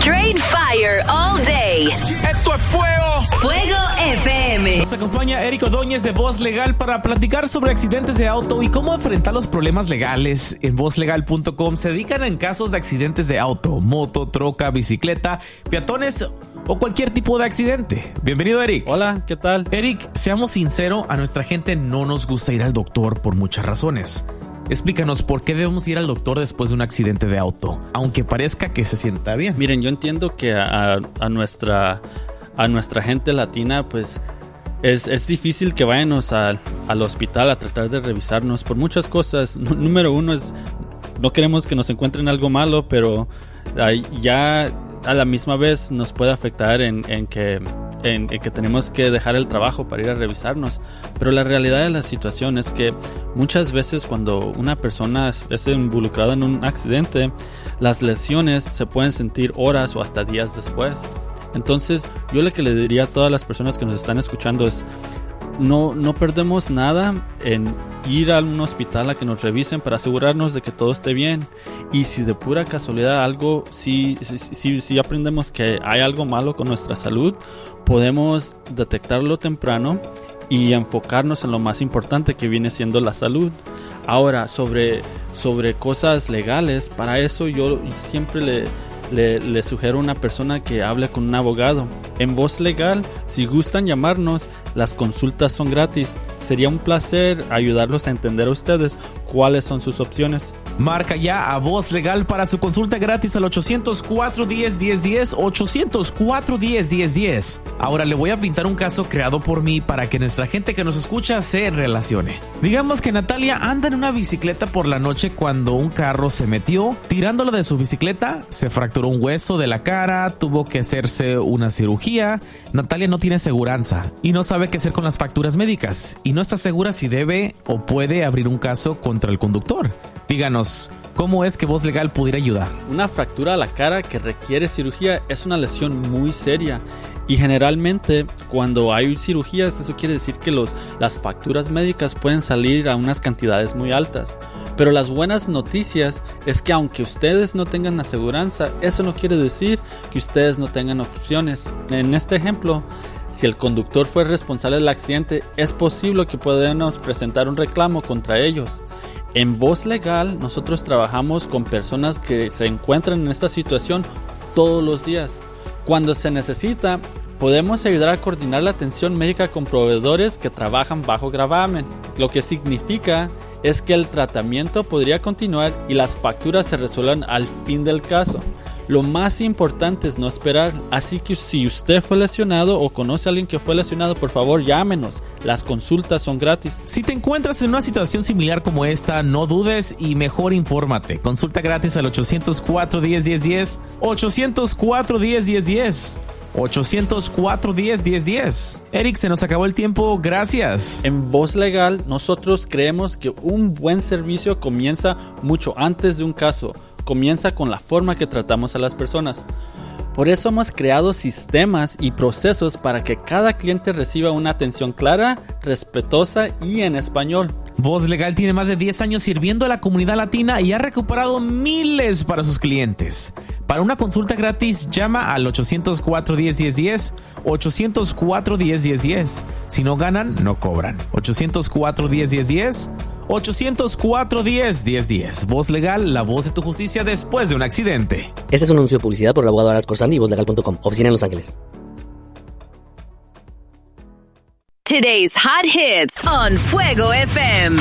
Straight fire all day. Esto es fuego. Fuego FM. Nos acompaña Eric Ordóñez de Voz Legal para platicar sobre accidentes de auto y cómo enfrentar los problemas legales. En vozlegal.com se dedican en casos de accidentes de auto, moto, troca, bicicleta, peatones o cualquier tipo de accidente. Bienvenido, Eric. Hola, ¿qué tal? Eric, seamos sinceros, a nuestra gente no nos gusta ir al doctor por muchas razones. Explícanos por qué debemos ir al doctor después de un accidente de auto, aunque parezca que se sienta bien. Miren, yo entiendo que a nuestra gente latina, pues es difícil que vayamos al hospital a tratar de revisarnos por muchas cosas. Número uno es, no queremos que nos encuentren algo malo, pero ya a la misma vez nos puede afectar en que tenemos que dejar el trabajo para ir a revisarnos. Pero la realidad de la situación es que muchas veces cuando una persona es involucrada en un accidente, las lesiones se pueden sentir horas o hasta días después. Entonces, yo lo que le diría a todas las personas que nos están escuchando es: no perdemos nada en ir a un hospital a que nos revisen para asegurarnos de que todo esté bien. Y si de pura casualidad algo, si aprendemos que hay algo malo con nuestra salud, podemos detectarlo temprano y enfocarnos en lo más importante, que viene siendo la salud. Ahora, sobre cosas legales, para eso yo siempre le sugiero a una persona que hable con un abogado. En Voz Legal, si gustan llamarnos, las consultas son gratis. Sería un placer ayudarlos a entender a ustedes cuáles son sus opciones. Marca ya a Voz Legal para su consulta gratis al 800-410-1010, 800-410-1010. Ahora le voy a pintar un caso creado por mí para que nuestra gente que nos escucha se relacione. Digamos que Natalia anda en una bicicleta por la noche cuando un carro se metió, tirándola de su bicicleta, se fracturó un hueso de la cara, tuvo que hacerse una cirugía. Natalia no tiene seguranza y no sabe qué hacer con las facturas médicas y no está segura si debe o puede abrir un caso contra el conductor. Díganos, ¿cómo es que Voz Legal pudiera ayudar? Una fractura a la cara que requiere cirugía es una lesión muy seria. Y generalmente cuando hay cirugías, eso quiere decir que las facturas médicas pueden salir a unas cantidades muy altas. Pero las buenas noticias es que aunque ustedes no tengan aseguranza, eso no quiere decir que ustedes no tengan opciones. En este ejemplo, si el conductor fue responsable del accidente, es posible que podamos presentar un reclamo contra ellos. En Voz Legal, nosotros trabajamos con personas que se encuentran en esta situación todos los días. Cuando se necesita, podemos ayudar a coordinar la atención médica con proveedores que trabajan bajo gravamen, lo que significa es que el tratamiento podría continuar y las facturas se resuelvan al fin del caso. Lo más importante es no esperar, así que si usted fue lesionado o conoce a alguien que fue lesionado, por favor llámenos, las consultas son gratis. Si te encuentras en una situación similar como esta, no dudes y mejor infórmate. Consulta gratis al 800-410-1010, 800-410-1010. 800-410-1010. Eric, se nos acabó el tiempo, gracias. En Voz Legal, nosotros creemos que un buen servicio comienza mucho antes de un caso. Comienza con la forma que tratamos a las personas. Por eso hemos creado sistemas y procesos para que cada cliente reciba una atención clara, respetuosa y en español. Voz Legal tiene más de 10 años sirviendo a la comunidad latina y ha recuperado miles para sus clientes. Para una consulta gratis, llama al 800-410-1010, 800-410-1010. Si no ganan, no cobran. 800-410-1010, 800-410-1010. Voz Legal, la voz de tu justicia después de un accidente. Este es un anuncio de publicidad por el abogado Aras Corsandi y vozlegal.com, oficina en Los Ángeles. Today's hot hits on Fuego FM.